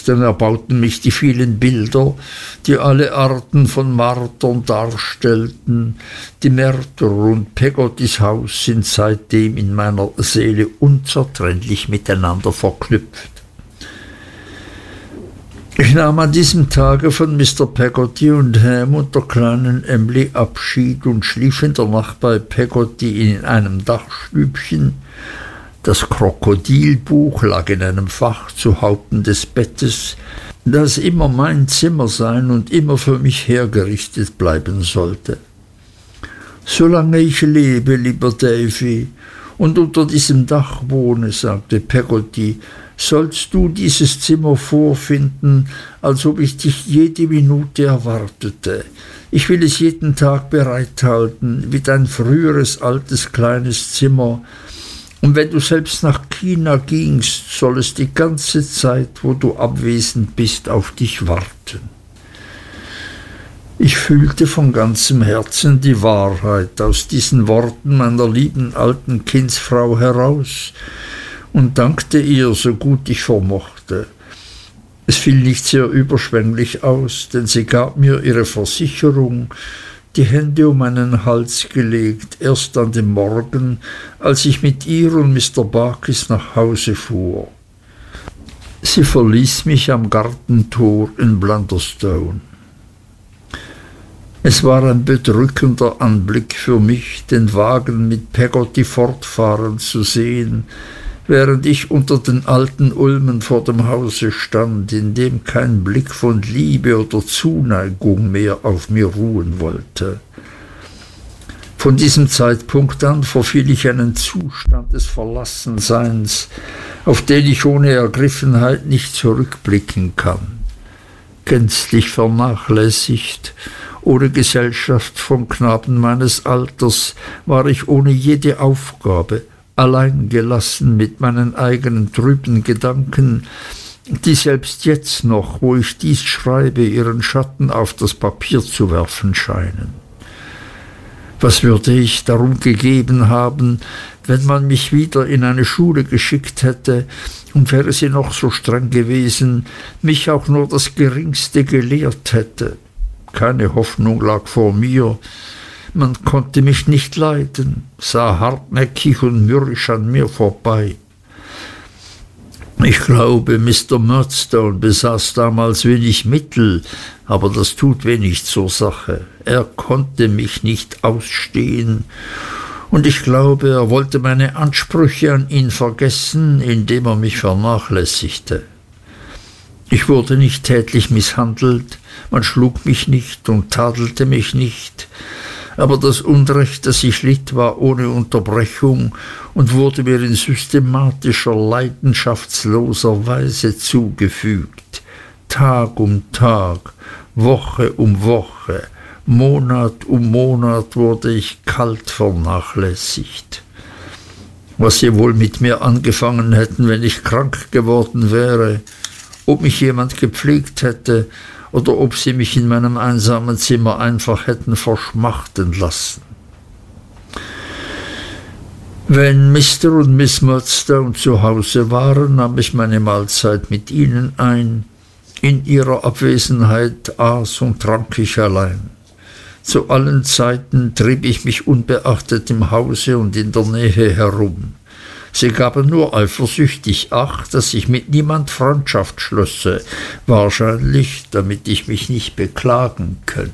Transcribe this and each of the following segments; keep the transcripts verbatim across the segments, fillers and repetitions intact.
meisten erbauten mich die vielen Bilder, die alle Arten von Martern darstellten. Die Märtyrer und Peggottys Haus sind seitdem in meiner Seele unzertrennlich miteinander verknüpft. Ich nahm an diesem Tage von Mister Peggotty und Ham und der kleinen Emly Abschied und schlief in der Nacht bei Peggotty in einem Dachstübchen. Das Krokodilbuch lag in einem Fach zu Haupten des Bettes, das immer mein Zimmer sein und immer für mich hergerichtet bleiben sollte. »Solange ich lebe, lieber Davy, und unter diesem Dach wohne«, sagte Peggotty, »sollst du dieses Zimmer vorfinden, als ob ich dich jede Minute erwartete. Ich will es jeden Tag bereithalten, wie dein früheres altes kleines Zimmer. Und wenn du selbst nach China gingst, soll es die ganze Zeit, wo du abwesend bist, auf dich warten.« Ich fühlte von ganzem Herzen die Wahrheit aus diesen Worten meiner lieben alten Kindsfrau heraus und dankte ihr, so gut ich vermochte. Es fiel nicht sehr überschwänglich aus, denn sie gab mir ihre Versicherung, die Hände um meinen Hals gelegt, erst an dem Morgen, als ich mit ihr und Mister Barkis nach Hause fuhr. Sie verließ mich am Gartentor in Blunderstone. Es war ein bedrückender Anblick für mich, den Wagen mit Peggotty fortfahren zu sehen, während ich unter den alten Ulmen vor dem Hause stand, in dem kein Blick von Liebe oder Zuneigung mehr auf mir ruhen wollte. Von diesem Zeitpunkt an verfiel ich in einen Zustand des Verlassenseins, auf den ich ohne Ergriffenheit nicht zurückblicken kann. Gänzlich vernachlässigt, ohne Gesellschaft von Knaben meines Alters, war ich ohne jede Aufgabe, allein gelassen mit meinen eigenen trüben Gedanken, die selbst jetzt noch, wo ich dies schreibe, ihren Schatten auf das Papier zu werfen scheinen. Was würde ich darum gegeben haben, wenn man mich wieder in eine Schule geschickt hätte, und wäre sie noch so streng gewesen, mich auch nur das Geringste gelehrt hätte. Keine Hoffnung lag vor mir. Man konnte mich nicht leiden, sah hartnäckig und mürrisch an mir vorbei. Ich glaube, Mister Murdstone besaß damals wenig Mittel, aber das tut wenig zur Sache. Er konnte mich nicht ausstehen, und ich glaube, er wollte meine Ansprüche an ihn vergessen, indem er mich vernachlässigte. Ich wurde nicht tätlich misshandelt, man schlug mich nicht und tadelte mich nicht, aber das Unrecht, das ich litt, war ohne Unterbrechung und wurde mir in systematischer, leidenschaftsloser Weise zugefügt. Tag um Tag, Woche um Woche, Monat um Monat wurde ich kalt vernachlässigt. Was sie wohl mit mir angefangen hätten, wenn ich krank geworden wäre, ob mich jemand gepflegt hätte, oder ob sie mich in meinem einsamen Zimmer einfach hätten verschmachten lassen. Wenn Mister und Miss Murdstone zu Hause waren, nahm ich meine Mahlzeit mit ihnen ein. In ihrer Abwesenheit aß und trank ich allein. Zu allen Zeiten trieb ich mich unbeachtet im Hause und in der Nähe herum. Sie gaben nur eifersüchtig Acht, dass ich mit niemand Freundschaft schlösse, wahrscheinlich, damit ich mich nicht beklagen könne.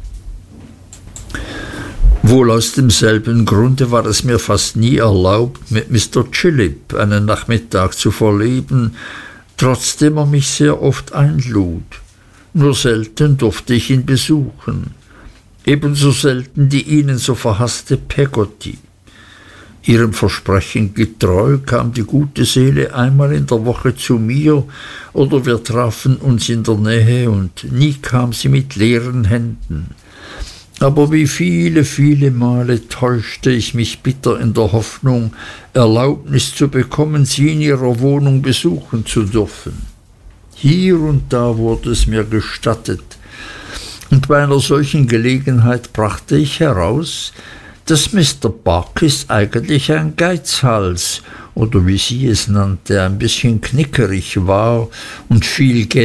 Wohl aus demselben Grunde war es mir fast nie erlaubt, mit Mister Chillip einen Nachmittag zu verleben, trotzdem er mich sehr oft einlud. Nur selten durfte ich ihn besuchen. Ebenso selten die ihnen so verhasste Peggotty. Ihrem Versprechen getreu kam die gute Seele einmal in der Woche zu mir, oder wir trafen uns in der Nähe, und nie kam sie mit leeren Händen. Aber wie viele, viele Male täuschte ich mich bitter in der Hoffnung, Erlaubnis zu bekommen, sie in ihrer Wohnung besuchen zu dürfen. Hier und da wurde es mir gestattet, und bei einer solchen Gelegenheit brachte ich heraus, dass Mister Barkis eigentlich ein Geizhals, oder wie sie es nannte, ein bisschen knickerig war und viel Geld